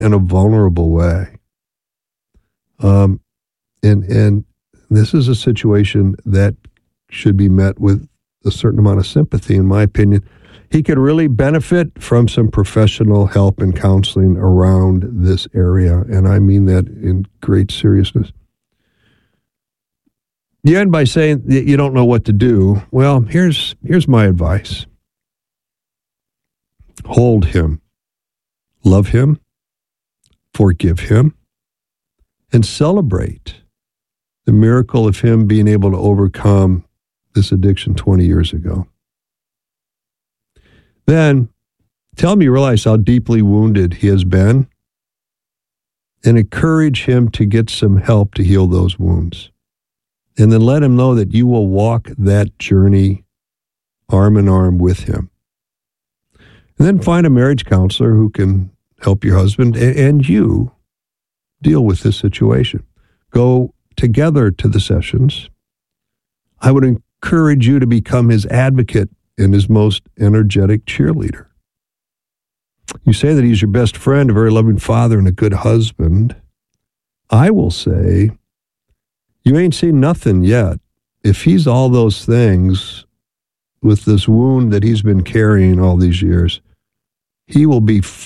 in a vulnerable way. And this is a situation that should be met with a certain amount of sympathy, in my opinion. He could really benefit from some professional help and counseling around this area, and I mean that in great seriousness. You end by saying that you don't know what to do. Well, here's my advice. Hold him, love him, forgive him, and celebrate the miracle of him being able to overcome this addiction 20 years ago. Then tell him you realize how deeply wounded he has been and encourage him to get some help to heal those wounds. And then let him know that you will walk that journey arm in arm with him. And then find a marriage counselor who can help your husband and you deal with this situation. Go together to the sessions. I would encourage you to become his advocate and his most energetic cheerleader. You say that he's your best friend, a very loving father, and a good husband. I will say, you ain't seen nothing yet. If he's all those things with this wound that he's been carrying all these years, he will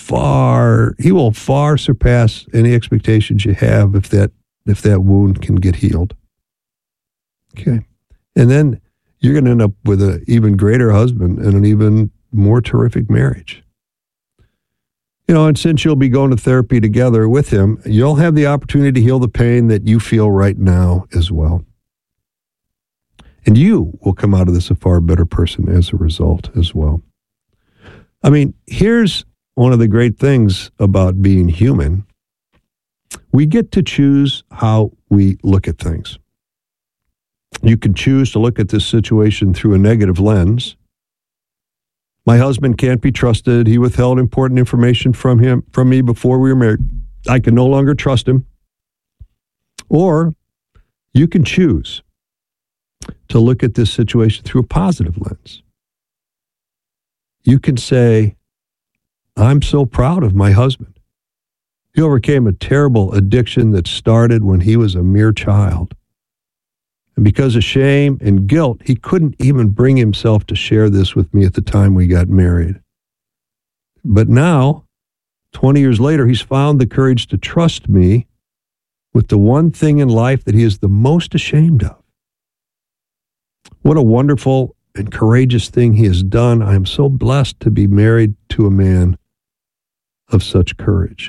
far surpass any expectations you have if that wound can get healed. Okay. And then you're going to end up with an even greater husband and an even more terrific marriage. And since you'll be going to therapy together with him, you'll have the opportunity to heal the pain that you feel right now as well. And you will come out of this a far better person as a result as well. I mean, here's one of the great things about being human. We get to choose how we look at things. You can choose to look at this situation through a negative lens. My husband can't be trusted. He withheld important information from me before we were married. I can no longer trust him. Or you can choose to look at this situation through a positive lens. You can say, I'm so proud of my husband. He overcame a terrible addiction that started when he was a mere child. And because of shame and guilt, he couldn't even bring himself to share this with me at the time we got married. But now, 20 years later, he's found the courage to trust me with the one thing in life that he is the most ashamed of. What a wonderful and courageous thing he has done. I am so blessed to be married to a man of such courage.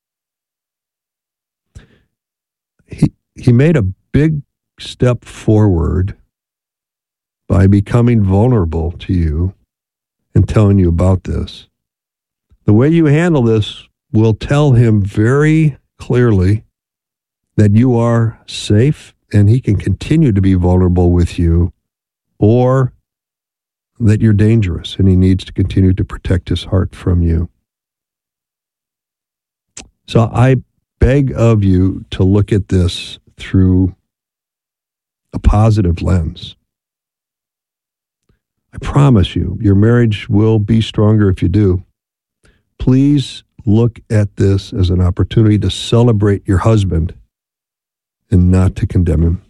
He made a big step forward by becoming vulnerable to you and telling you about this. The way you handle this will tell him very clearly that you are safe and he can continue to be vulnerable with you, or that you're dangerous and he needs to continue to protect his heart from you. So I beg of you to look at this through a positive lens. I promise you, your marriage will be stronger if you do. Please look at this as an opportunity to celebrate your husband and not to condemn him.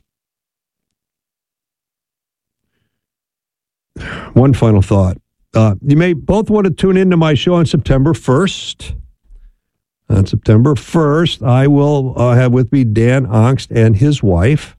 One final thought. You may both want to tune into my show on September 1st. On September 1st, I will have with me Dan Ongst and his wife.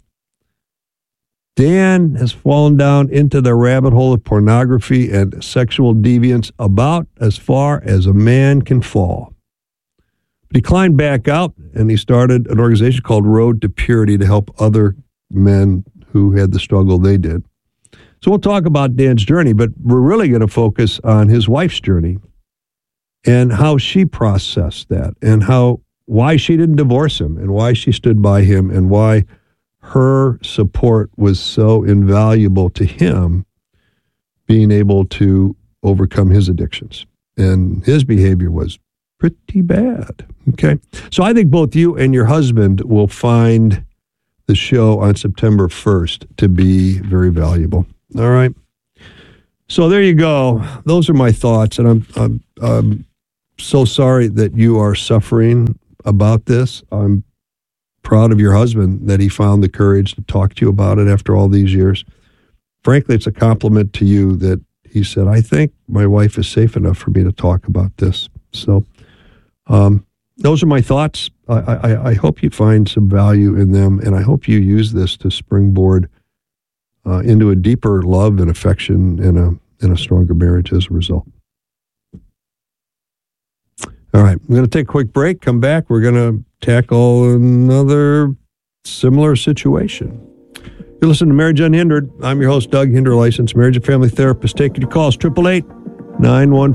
Dan has fallen down into the rabbit hole of pornography and sexual deviance about as far as a man can fall. But he climbed back out and he started an organization called Road to Purity to help other men who had the struggle they did. So we'll talk about Dan's journey, but we're really going to focus on his wife's journey and how she processed that and why she didn't divorce him and why she stood by him and why her support was so invaluable to him being able to overcome his addictions. And his behavior was pretty bad. Okay. So I think both you and your husband will find the show on September 1st to be very valuable. All right. So there you go. Those are my thoughts. And I'm so sorry that you are suffering about this. I'm proud of your husband that he found the courage to talk to you about it after all these years. Frankly, it's a compliment to you that he said, I think my wife is safe enough for me to talk about this. So those are my thoughts. I hope you find some value in them, and I hope you use this to springboard into a deeper love and affection and a stronger marriage as a result. All right, we're going to take a quick break. Come back. We're going to tackle another similar situation. You're listening to Marriage Unhindered. I'm your host, Doug Hinder, licensed marriage and family therapist. Taking your calls,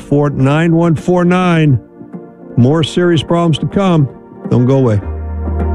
888-914-9149. More serious problems to come. Don't go away.